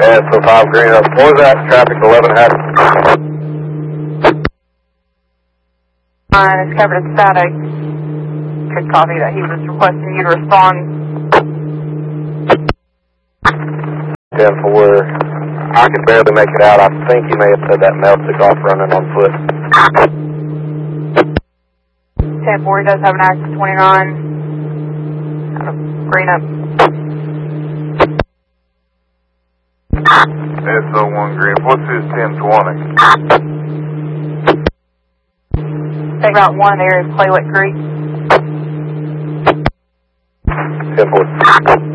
And so 5 green up. What was that? Traffic 11 had. It's covered in static. Could copy that he was requesting you to respond. 10-4. I could barely make it out. I think you may have said that Mel took off running on foot. 10-4, he does have an active 29. Green up. SO1 green. What's his 1020? Take about 1 there is Playlet Creek. 10-4.